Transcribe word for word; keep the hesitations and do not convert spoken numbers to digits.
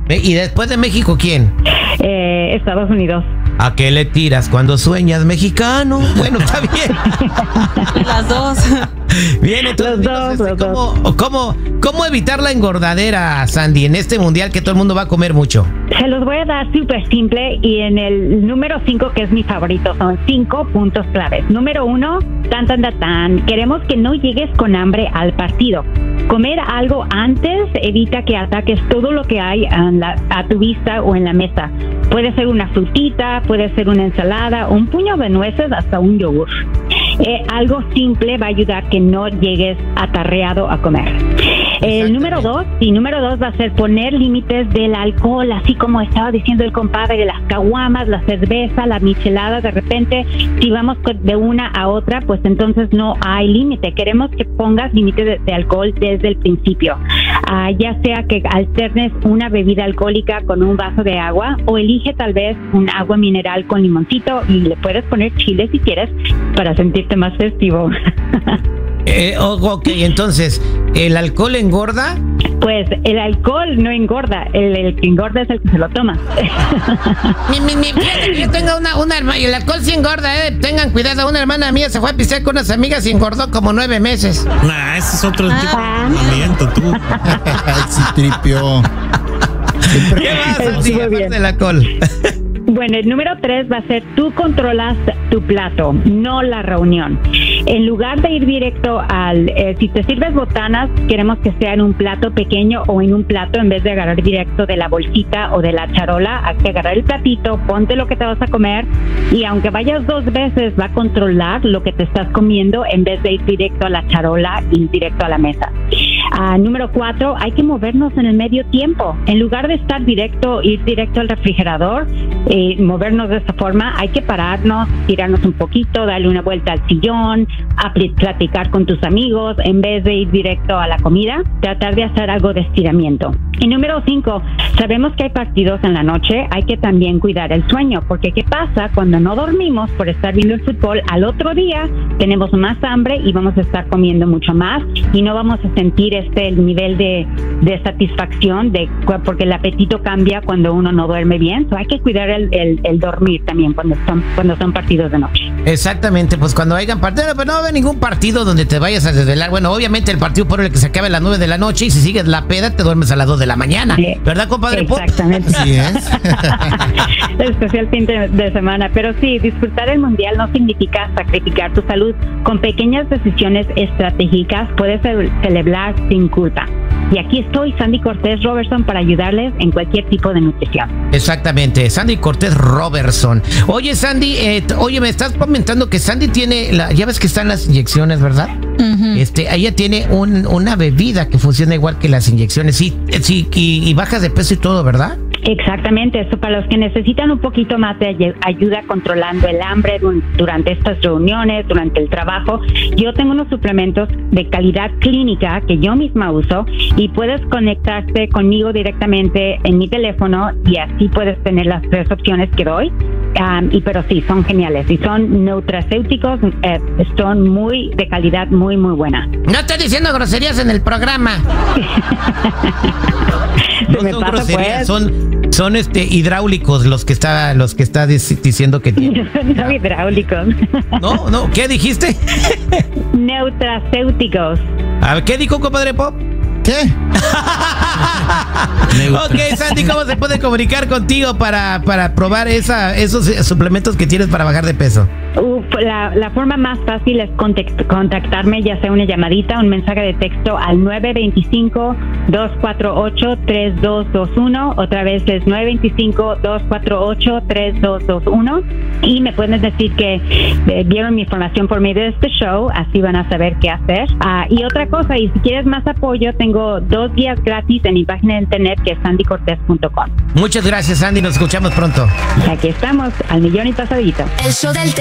¿Y después de México quién? Eh, Estados Unidos. ¿A qué le tiras cuando sueñas mexicano? Bueno, está bien. Las dos. Bien, entonces, Los dos, este, los ¿cómo, cómo, ¿cómo evitar la engordadera, Sandy, en este mundial que todo el mundo va a comer mucho? Se los voy a dar súper simple y en el número cinco, que es mi favorito, son cinco puntos claves. Número uno, tan, tan, tan, tan. Queremos que no llegues con hambre al partido. Comer algo antes evita que ataques todo lo que hay a, la, a tu vista o en la mesa. Puede ser una frutita, puede ser una ensalada, un puño de nueces, hasta un yogur. Eh, algo simple va a ayudar que no llegues atarreado a comer. El número dos, y número dos va a ser poner límites del alcohol, así como estaba diciendo el compadre, de las caguamas, la cerveza, la michelada. De repente, si vamos de una a otra, pues entonces no hay límite. Queremos que pongas límite de, de alcohol desde el principio. Uh, ya sea que alternes una bebida alcohólica con un vaso de agua, o elige tal vez un agua mineral con limoncito y le puedes poner chile si quieres para sentirte más festivo. Eh, ok, entonces, ¿el alcohol engorda? Pues el alcohol no engorda, el, el que engorda es el que se lo toma. Mi, mi, mi, fíjate que yo tengo una, una hermana, y el alcohol sí engorda, eh. Tengan cuidado, una hermana mía se fue a pistear con unas amigas y engordó como nueve meses. Nah, ese es otro Ah. tipo de entrenamiento, tú. Sí, tripio. ¿Qué más, Sandy, Estuvo aparte bien. del alcohol? Bueno, el número tres va a ser: tú controlas tu plato, no la reunión. En lugar de ir directo al, eh, si te sirves botanas, queremos que sea en un plato pequeño o en un plato, en vez de agarrar directo de la bolsita o de la charola. Hay que agarrar el platito, ponte lo que te vas a comer, y aunque vayas dos veces, va a controlar lo que te estás comiendo en vez de ir directo a la charola y directo a la mesa. Uh, número cuatro, hay que movernos en el medio tiempo. En lugar de estar directo, ir directo al refrigerador, eh, movernos de esa forma, hay que pararnos, tirarnos un poquito, darle una vuelta al sillón, a pl- platicar con tus amigos, en vez de ir directo a la comida, tratar de hacer algo de estiramiento. Y número cinco, sabemos que hay partidos en la noche, hay que también cuidar el sueño, porque ¿qué pasa cuando no dormimos por estar viendo el fútbol? Al otro día tenemos más hambre y vamos a estar comiendo mucho más y no vamos a sentir este el nivel de, de satisfacción, de porque el apetito cambia cuando uno no duerme bien. So hay que cuidar el, el, el dormir también cuando son, cuando son partidos de noche. Exactamente, pues cuando hayan partido, pero no va a haber ningún partido donde te vayas a desvelar. Bueno, obviamente el partido por el que se acabe a las nueve de la noche, y si sigues la peda te duermes a las dos de la mañana. Sí. ¿Verdad, compadre Pop? Exactamente. Así es. Especial fin de, de semana. Pero sí, disfrutar el mundial no significa sacrificar tu salud. Con pequeñas decisiones estratégicas puedes ce- celebrar sin culpa. Y aquí estoy, Sandy Cortés Robertson, para ayudarles en cualquier tipo de nutrición. Exactamente, Sandy Cortés Robertson. Oye, Sandy, eh, t- oye, me estás comentando que Sandy tiene, la, ya ves que están las inyecciones, ¿verdad? Uh-huh. Este, ella tiene un, una bebida que funciona igual que las inyecciones, sí, eh, sí, y, y bajas de peso y todo, ¿verdad? Exactamente, esto para los que necesitan un poquito más de ay- ayuda controlando el hambre du- durante estas reuniones, durante el trabajo. Yo tengo unos suplementos de calidad clínica que yo misma uso, y puedes conectarte conmigo directamente en mi teléfono y así puedes tener las tres opciones que doy. Um, y pero sí, son geniales y son nutracéuticos, eh, son muy de calidad muy muy buena. No estoy diciendo groserías en el programa. Se No me son pasa, groserías, pues. son, son este hidráulicos los que está, los que está dic- diciendo que tiene. No hidráulicos. No, no, ¿qué dijiste? Nutracéuticos. A ver, ¿qué dijo, compadre Pop? ¿Qué? Ok, Sandy, ¿cómo se puede comunicar contigo para, para probar esa, esos suplementos que tienes para bajar de peso? Uf, la, la forma más fácil es contact- contactarme, ya sea una llamadita, un mensaje de texto al nueve dos cinco, dos cuatro ocho, tres dos dos uno. Otra vez es nueve dos cinco, dos cuatro ocho, tres dos dos uno. Y me pueden decir que eh, vieron mi información por medio de este show, así van a saber qué hacer. Ah, y otra cosa, y si quieres más apoyo, tengo dos días gratis en mi página de internet, que es sandy cortés punto com. Muchas gracias, Sandy, nos escuchamos pronto. Aquí estamos, al millón y pasadito. El show del